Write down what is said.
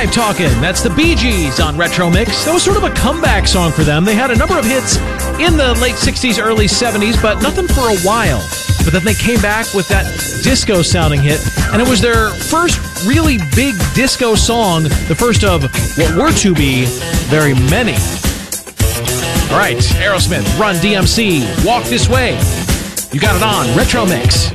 Jive Talkin'. That's the Bee Gees on Retro Mix. That was sort of a comeback song for them. They had a number of hits in the late 60s, early 70s, but nothing for a while. But then they came back with that disco-sounding hit, and it was their first really big disco song, the first of what were to be very many. All right, Aerosmith, Run DMC, Walk This Way. You got it on Retro Mix.